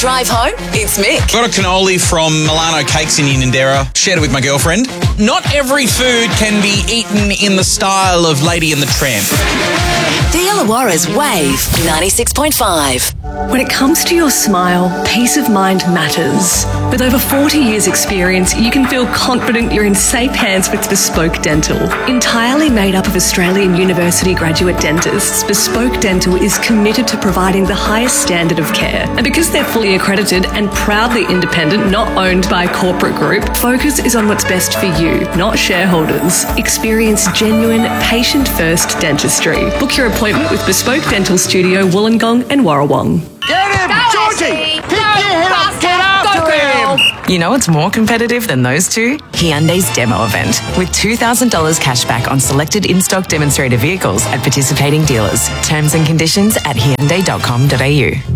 drive home, it's Mick. Got a cannoli from Milano Cakes in Unanderra. Shared it with my girlfriend. Not every food can be eaten in the style of Lady and the Tramp. The Illawarra's Wave 96.5. When it comes to your smile, peace of mind matters. With over 40 years' experience, you can feel confident you're in safe hands with Bespoke Dental. Entirely made up of Australian University graduate dentists, Bespoke Dental is committed to providing the highest standard of care. And because they're fully accredited and proudly independent, not owned by a corporate group, focus is on what's best for you, not shareholders. Experience genuine, patient-first dentistry. Book your appointment with Bespoke Dental Studio, Wollongong and Warrawong. Get him! Georgie! Keep your head up! Get after him! You know what's more competitive than those two? Hyundai's demo event, with $2,000 cash back on selected in-stock demonstrator vehicles at participating dealers. Terms and conditions at hyundai.com.au.